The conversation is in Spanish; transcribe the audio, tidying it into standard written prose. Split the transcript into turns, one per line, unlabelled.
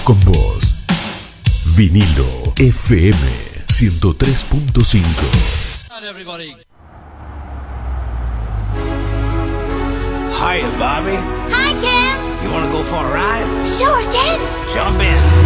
con vos. Vinilo FM 103.5.
Hiya, Bobby.
Hi, Ken.
You want to go for a ride?
Sure, Ken.
Jump in.